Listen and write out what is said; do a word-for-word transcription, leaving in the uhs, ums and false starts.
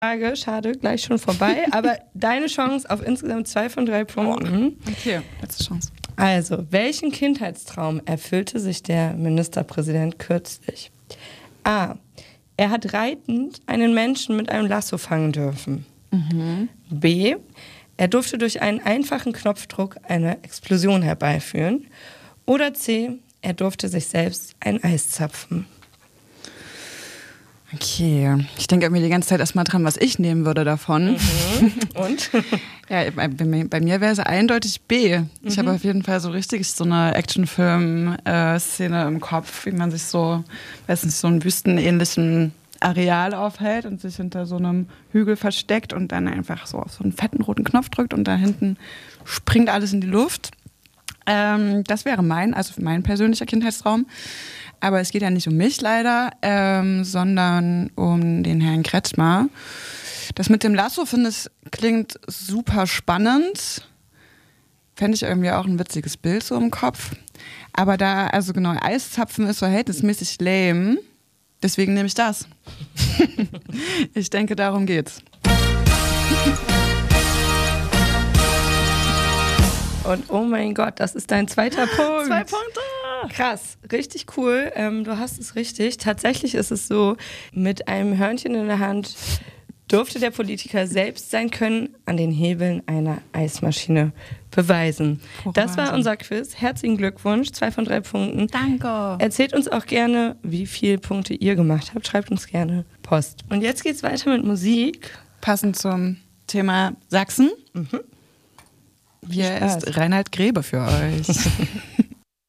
Frage, schade, gleich schon vorbei, aber deine Chance auf insgesamt zwei von drei Punkten. Okay, letzte Chance. Also, welchen Kindheitstraum erfüllte sich der Ministerpräsident kürzlich? A. Er hat reitend einen Menschen mit einem Lasso fangen dürfen. Mhm. B. Er durfte durch einen einfachen Knopfdruck eine Explosion herbeiführen. Oder C. Er durfte sich selbst ein Eis zapfen. Okay, ich denke mir die ganze Zeit erstmal dran, was ich nehmen würde davon. Mhm. Und? Ja, bei, bei mir wäre es eindeutig B. Mhm. Ich habe auf jeden Fall so richtig so eine Actionfilm-Szene im Kopf, wie man sich so, weiß nicht, so einen wüstenähnlichen Areal aufhält und sich hinter so einem Hügel versteckt und dann einfach so auf so einen fetten roten Knopf drückt und da hinten springt alles in die Luft. Ähm, das wäre mein, also mein persönlicher Kindheitstraum. Aber es geht ja nicht um mich leider, ähm, sondern um den Herrn Kretschmer. Das mit dem Lasso, finde ich, klingt super spannend. Fände ich irgendwie auch ein witziges Bild so im Kopf. Aber da, also genau, Eiszapfen ist verhältnismäßig lame. Deswegen nehme ich das. Ich denke, darum geht's. Und oh mein Gott, das ist dein zweiter Punkt. Zwei Punkte. Krass, richtig cool. Ähm, du hast es richtig. Tatsächlich ist es so, mit einem Hörnchen in der Hand durfte der Politiker selbst sein Können an den Hebeln einer Eismaschine beweisen. Oh, das war unser Quiz. Herzlichen Glückwunsch, zwei von drei Punkten. Danke. Erzählt uns auch gerne, wie viele Punkte ihr gemacht habt. Schreibt uns gerne Post. Und jetzt geht's weiter mit Musik. Passend zum Thema Sachsen. Mhm. Hier ist Reinhard Grebe für euch.